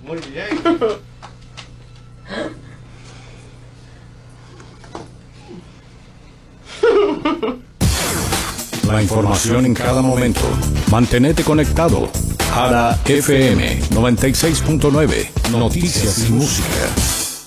Muy bien. La información en cada momento. Mantenete conectado. Jara FM 96.9. Noticias y música.